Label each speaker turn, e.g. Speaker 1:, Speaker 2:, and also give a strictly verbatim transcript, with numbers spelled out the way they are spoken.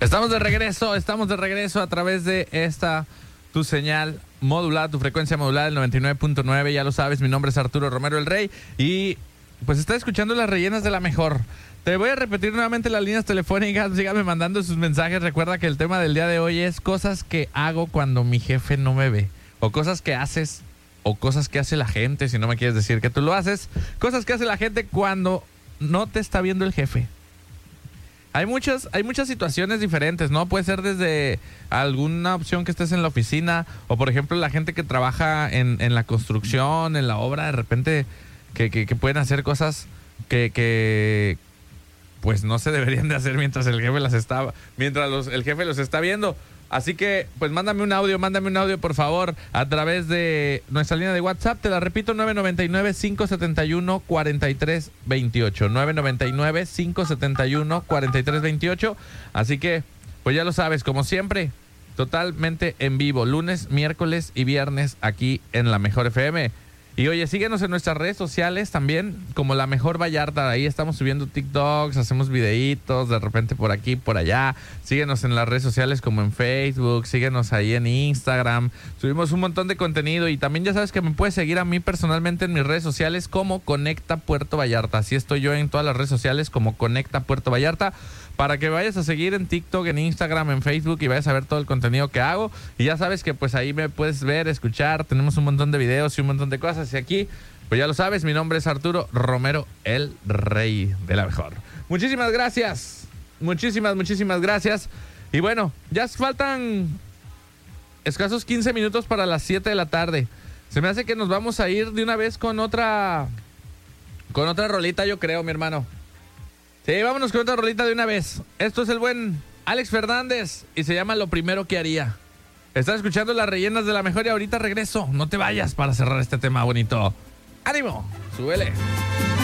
Speaker 1: Estamos de regreso, estamos de regreso a través de esta, tu señal modulada, tu frecuencia modulada del noventa y nueve punto nueve, ya lo sabes, mi nombre es Arturo Romero el Rey y pues está escuchando las rellenas de la mejor. Te voy a repetir nuevamente las líneas telefónicas, síganme mandando sus mensajes, recuerda que el tema del día de hoy es cosas que hago cuando mi jefe no me ve, o cosas que haces, o cosas que hace la gente, si no me quieres decir que tú lo haces, cosas que hace la gente cuando no te está viendo el jefe. Hay muchas, hay muchas situaciones diferentes, ¿no? Puede ser desde alguna opción que estés en la oficina, o por ejemplo la gente que trabaja en, en la construcción, en la obra, de repente que, que, que pueden hacer cosas que, que pues no se deberían de hacer mientras el jefe las está, mientras los, el jefe los está viendo. Así que, pues mándame un audio, mándame un audio por favor a través de nuestra línea de WhatsApp. Te la repito, nueve nueve nueve, cinco siete uno, cuatro tres dos ocho. nueve nueve nueve, cinco siete uno, cuatro tres dos ocho. Así que, pues ya lo sabes, como siempre, totalmente en vivo, lunes, miércoles y viernes aquí en La Mejor F M. Y oye, síguenos en nuestras redes sociales también, como La Mejor Vallarta. Ahí estamos subiendo TikToks, hacemos videitos, de repente por aquí, por allá. Síguenos en las redes sociales como en Facebook, síguenos ahí en Instagram. Subimos un montón de contenido y también ya sabes que me puedes seguir a mí personalmente en mis redes sociales como Conecta Puerto Vallarta. Así estoy yo en todas las redes sociales como Conecta Puerto Vallarta, para que vayas a seguir en TikTok, en Instagram, en Facebook y vayas a ver todo el contenido que hago. Y ya sabes que pues ahí me puedes ver, escuchar, tenemos un montón de videos y un montón de cosas. Y aquí, pues ya lo sabes, mi nombre es Arturo Romero, el Rey de la Mejor. Muchísimas gracias, muchísimas, muchísimas gracias. Y bueno, ya faltan escasos quince minutos para las siete de la tarde. Se me hace que nos vamos a ir de una vez con otra, con otra rolita, yo creo, mi hermano. Sí, vámonos con otra rolita de una vez. Esto es el buen Alex Fernández y se llama Lo Primero que Haría. Estás escuchando las rellenas de la mejor y ahorita regreso. No te vayas para cerrar este tema bonito. ¡Ánimo! ¡Súbele!